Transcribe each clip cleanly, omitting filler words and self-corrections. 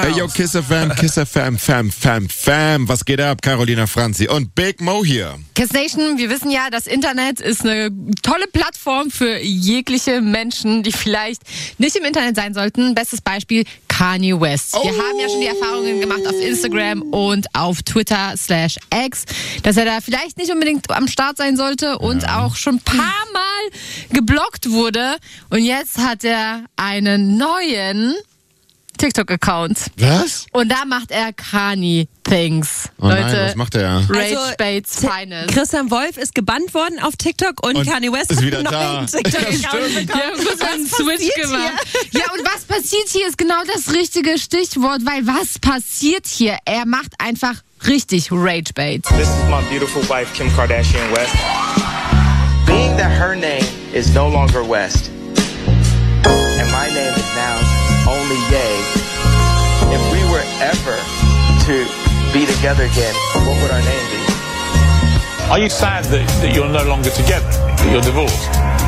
Hey, yo, Kiss FM, fam. Was geht ab? Carolina Franzi und Big Mo hier. Kiss Nation, wir wissen ja, das Internet ist eine tolle Plattform für jegliche Menschen, die vielleicht nicht im Internet sein sollten. Bestes Beispiel Kanye West. Wir haben ja schon die Erfahrungen gemacht auf Instagram und auf Twitter/X, dass er da vielleicht nicht unbedingt am Start sein sollte und auch schon ein paar Mal geblockt wurde. Und jetzt hat er einen neuen TikTok-Account. Was? Und da macht er Kanye-Things. Oh Leute, nein, was macht er? Rage Baits Finest. Christian Wolf ist gebannt worden auf TikTok und Kanye West ist hat wieder einen da. neuen TikTok-Account bekommen. Ja, kurz mal einen Switch gemacht. Ja, und was passiert hier ist genau das richtige Stichwort, weil was passiert hier? Er macht einfach richtig Rage Bait. This is my beautiful wife, Kim Kardashian West. Being that her name is no longer West, and my name is now only Ye, if we were ever to be together again, what would our name be? Are you sad that you're no longer together, that you're divorced?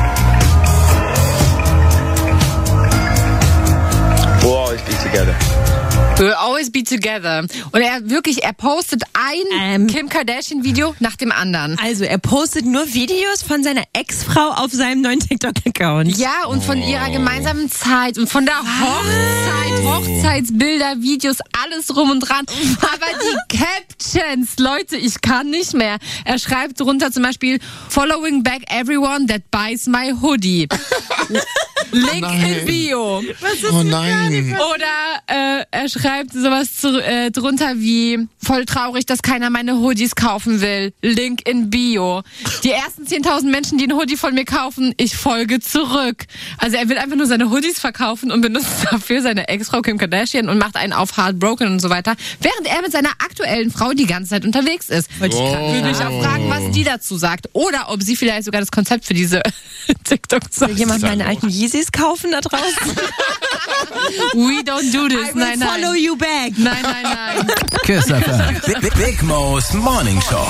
We'll always be together. We'll always be together. Und er postet ein Kim Kardashian-Video nach dem anderen. Also er postet nur Videos von seiner Ex-Frau auf seinem neuen TikTok-Account. Ja, und von ihrer gemeinsamen Zeit und von der Hochzeitsbilder, Videos, alles drum und dran. Aber die Captions, Leute, ich kann nicht mehr. Er schreibt drunter zum Beispiel, following back everyone that buys my hoodie. Link in Bio. Oh nein. Oder er schreibt sowas drunter wie, voll traurig, dass keiner meine Hoodies kaufen will. Link in Bio. Die ersten 10.000 Menschen, die einen Hoodie von mir kaufen, ich folge zurück. Also er will einfach nur seine Hoodies verkaufen und benutzt dafür seine Ex-Frau Kim Kardashian und macht einen auf Heartbroken und so weiter, während er mit seiner aktuellen Frau die ganze Zeit unterwegs ist. Ich würde mich auch fragen, was die dazu sagt. Oder ob sie vielleicht sogar das Konzept für diese TikToks sagt. Will jemand meine alten Yeezys kaufen da draußen? We don't do this. I will follow you back. Nein. Kiss FM. Big Mo's Morning Show.